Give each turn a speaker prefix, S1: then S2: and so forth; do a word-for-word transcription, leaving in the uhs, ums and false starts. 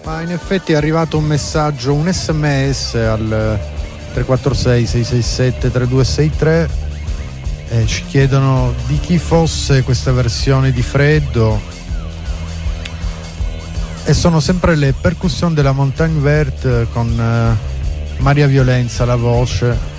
S1: Ma in effetti è arrivato un messaggio, un sms al tre quattro sei sei sei sette tre due sei tre e ci chiedono di chi fosse questa versione di Freddo, e sono sempre le percussioni della Montagne Verte con uh, Maria Violenza alla voce